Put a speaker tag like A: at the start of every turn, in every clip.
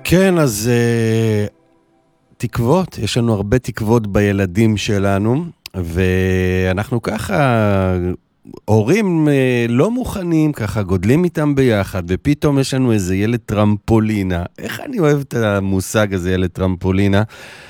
A: כן, אז תקוות, יש לנו הרבה תקוות בילדים שלנו, ואנחנו ככה, הורים לא מוכנים, ככה גודלים איתם ביחד, ופתאום יש לנו איזה ילד טרמפולינה. איך אני אוהב את המושג הזה, ילד טרמפולינה?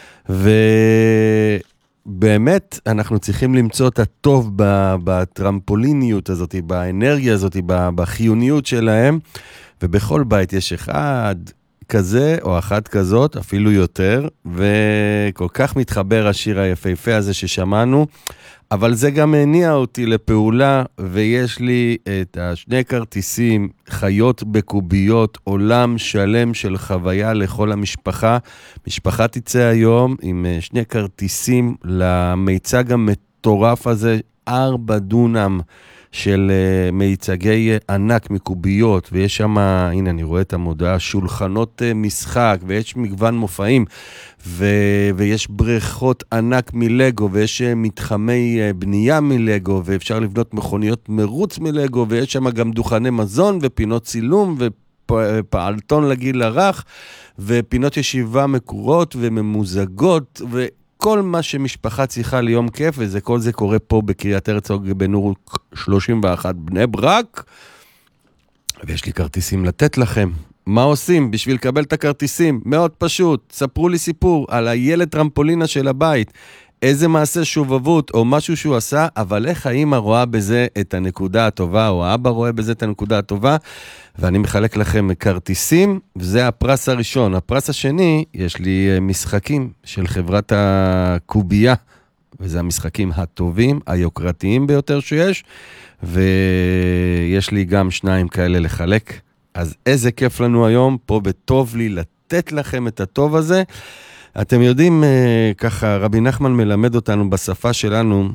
A: ובאמת אנחנו צריכים למצוא את הטוב בטרמפוליניות הזאת, באנרגיה הזאת, בחיוניות שלהם, ובכל בית יש אחד כזה או אחת כזאת, אפילו יותר, וכל כך מתחבר השיר היפהפה הזה ששמענו, אבל זה גם הניע אותי לפעולה, ויש לי את השני כרטיסים, חיות בקוביות, עולם שלם של חוויה לכל המשפחה. משפחה תצא היום עם שני כרטיסים למיצג המטורף הזה, 4 דונם של מיצגי ענק מקוביות, ויש שם, הנה אני רואה את המודעה, שולחנות משחק, ויש מגוון מופעים, ויש בריכות ענק מלגו, ויש מתחמי בנייה מלגו, ואפשר לבנות מכוניות מרוץ מלגו, ויש שם גם דוכני מזון, ופינות צילום, ופעלתון לגיל הרך, ופינות ישיבה מקורות וממוזגות, כל מה שמשפחה צריכה ליום כיף, וכל זה קורה פה בקריית הרצוג בנור 31 בני ברק, ויש לי כרטיסים לתת לכם. מה עושים בשביל לקבל את הכרטיסים? מאוד פשוט, ספרו לי סיפור על הילד טרמפולינה של הבית, איזה מעשה שובבות או משהו שהוא עשה, אבל איך האמא רואה בזה את הנקודה הטובה, או האבא רואה בזה את הנקודה הטובה, ואני מחלק לכם כרטיסים, וזה הפרס הראשון. הפרס השני, יש לי משחקים של חברת הקובייה, וזה המשחקים הטובים, היוקרתיים ביותר שיש, ויש לי גם 2 כאלה לחלק. אז איזה כיף לנו היום, פה בטוב לי לתת לכם את הטוב הזה. אתם יודעים, ככה רבי נחמן מלמד אותנו בשפה שלנו,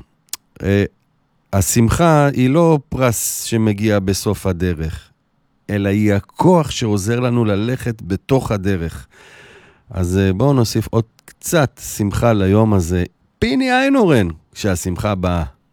A: השמחה היא לא פרס שמגיע בסוף הדרך, אלא היא הכוח שעוזר לנו ללכת בתוך הדרך. אז בואו נוסיף עוד קצת שמחה ליום הזה. פיני איינורן, כשהשמחה באה.